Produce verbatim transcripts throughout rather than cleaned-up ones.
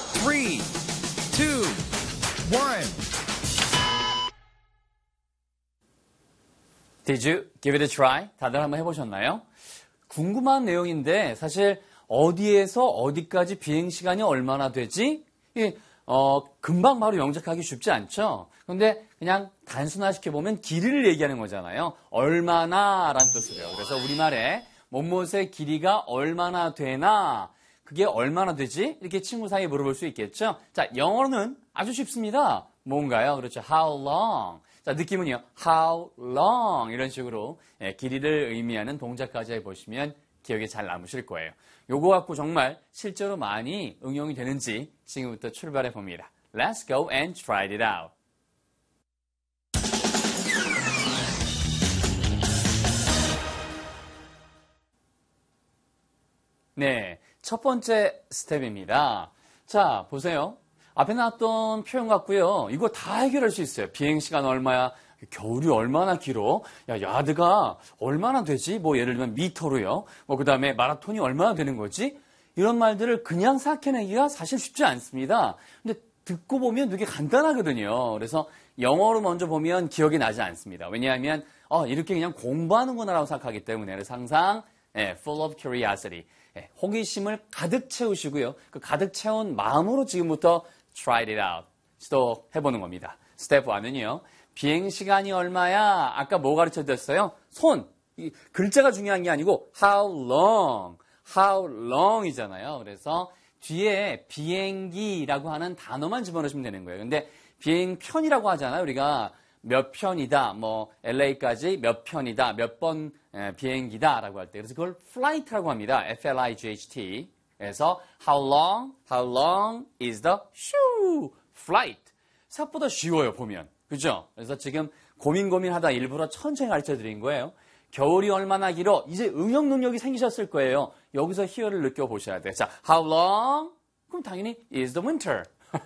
three, two, one. Did you give it a try? 다들 한번 해보셨나요? 궁금한 내용인데 사실 어디에서 어디까지 비행시간이 얼마나 되지? 이, 어, 금방 바로 영작하기 쉽지 않죠? 근데 그냥 단순화시켜보면 길이를 얘기하는 거잖아요. 얼마나 라는 뜻으로요. 그래서 우리말에 뭐뭇의 길이가 얼마나 되나, 그게 얼마나 되지? 이렇게 친구 사이에 물어볼 수 있겠죠? 자, 영어로는 아주 쉽습니다. 뭔가요? 그렇죠. How long? 자, 느낌은요. How long? 이런 식으로 예, 길이를 의미하는 동작까지 해보시면 기억에 잘 남으실 거예요. 요거 갖고 정말 실제로 많이 응용이 되는지 지금부터 출발해 봅니다. Let's go and try it out. 네, 첫 번째 스텝입니다. 자, 보세요. 앞에 나왔던 표현 같고요. 이거 다 해결할 수 있어요. 비행시간 얼마야? 겨울이 얼마나 길어? 야, 야드가 얼마나 되지? 뭐 예를 들면 미터로요. 뭐 그 다음에 마라톤이 얼마나 되는 거지? 이런 말들을 그냥 생각해내기가 사실 쉽지 않습니다. 근데 듣고 보면 되게 간단하거든요. 그래서 영어로 먼저 보면 기억이 나지 않습니다. 왜냐하면 어, 이렇게 그냥 공부하는구나라고 생각하기 때문에. 그래서 항상 예, full of curiosity. 예, 호기심을 가득 채우시고요. 그 가득 채운 마음으로 지금부터 try it out. 시도해보는 겁니다. 스텝 일은요. 비행시간이 얼마야? 아까 뭐 가르쳐 드렸어요? 손. 이 글자가 중요한 게 아니고 how long. how long 이잖아요. 그래서 뒤에 비행기라고 하는 단어만 집어넣으시면 되는 거예요. 근데 비행편이라고 하잖아요. 우리가 몇 편이다, 뭐 엘에이까지 몇 편이다, 몇 번 비행기다라고 할 때. 그래서 그걸 flight라고 합니다. 에프 엘 아이 지 에이치 티. 그래서 how long, how long is the shoo flight. 생각보다 쉬워요, 보면. 그죠? 그래서 지금 고민 고민하다 일부러 천천히 가르쳐 드린 거예요. 겨울이 얼마나 길어? 이제 응용 능력이 생기셨을 거예요. 여기서 희열을 느껴보셔야 돼요. 자, how long? 그럼 당연히 is the winter.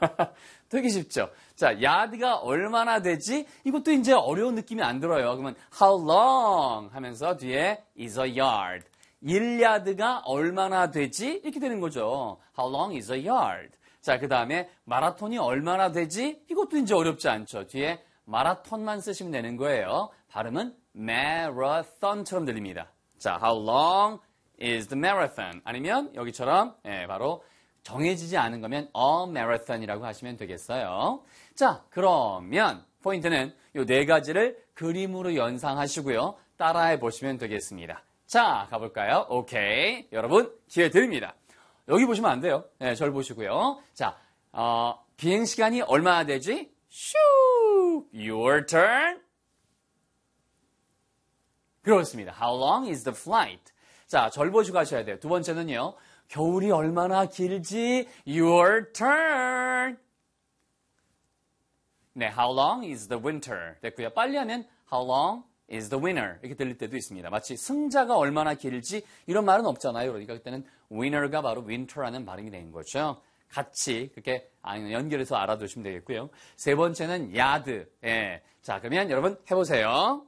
되게 쉽죠? 자, 야드가 얼마나 되지? 이것도 이제 어려운 느낌이 안 들어요. 그러면 how long 하면서 뒤에 is a yard. 일 야드가 얼마나 되지? 이렇게 되는 거죠. How long is a yard? 자, 그 다음에 마라톤이 얼마나 되지? 이것도 이제 어렵지 않죠. 뒤에 마라톤만 쓰시면 되는 거예요. 발음은 marathon처럼 들립니다. 자, how long is the marathon? 아니면 여기처럼 예, 바로 정해지지 않은 거면 a marathon이라고 하시면 되겠어요. 자, 그러면 포인트는 이 네 가지를 그림으로 연상하시고요. 따라해 보시면 되겠습니다. 자, 가볼까요? 오케이. 여러분, 기회 드립니다. 여기 보시면 안 돼요. 네, 절 보시고요. 자, 어, 비행시간이 얼마나 되지? 슈! Your turn. 그렇습니다. How long is the flight? 자, 절 보시고 하셔야 돼요. 두 번째는요. 겨울이 얼마나 길지? Your turn. 네, how long is the winter? 됐고요. 빨리 하면 how long is the winner? 이렇게 들릴 때도 있습니다. 마치 승자가 얼마나 길지? 이런 말은 없잖아요. 그러니까 그때는 winner가 바로 winter라는 발음이 되는 거죠. 같이 그렇게 연결해서 알아두시면 되겠고요. 세 번째는 야드. 예. 자, 그러면 여러분 해보세요.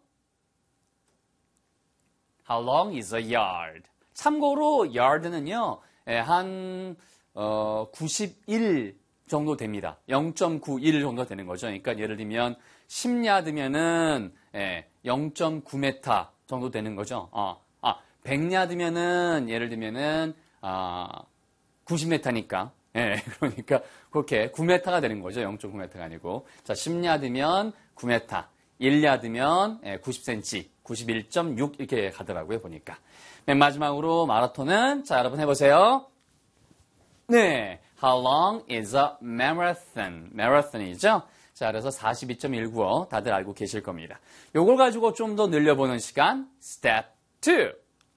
How long is a yard? 참고로 yard는요. 예, 한 어, 구십일 정도 됩니다. 영 점 구일 정도 되는 거죠. 그러니까 예를 들면 십 야드면은 예, 영 점 구 미터 정도 되는 거죠. 어, 아, 백 야드면은 예를 들면은 아, 구십 미터니까 예, 그러니까 그렇게 구 미터가 되는 거죠. 영 점 구 미터가 아니고. 자, 십 야드면 구 미터, 일 야드면 예, 구십 센티미터, 구십일 점 육 이렇게 가더라고요, 보니까. 맨 마지막으로 마라톤은 자, 여러분 해보세요. 네, how long is a marathon? marathon이죠. 자, 그래서 사십이 점 일구오 다들 알고 계실 겁니다. 요걸 가지고 좀 더 늘려보는 시간, step two.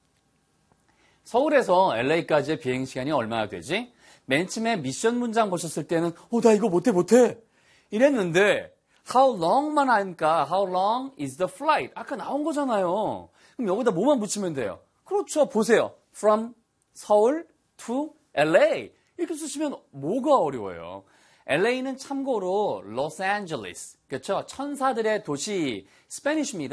서울에서 엘에이까지의 비행시간이 얼마나 되지? 맨 처음에 미션 문장 보셨을 때는 어, 나 이거 못해 못해 이랬는데 how long만 하니까 how long is the flight? 아까 나온 거잖아요. 그럼 여기다 뭐만 붙이면 돼요? 그렇죠. 보세요. from 서울 to 엘에이 이렇게 쓰시면 뭐가 어려워요? 엘에이는 참고로 로스앤젤레스, 그렇죠? 천사들의 도시 스페니쉬입니다.